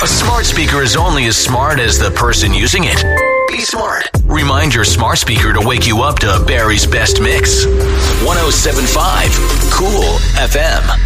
A smart speaker is only as smart as the person using it. Be smart. Remind your smart speaker to wake you up to Barry's best mix. 107.5 Cool FM.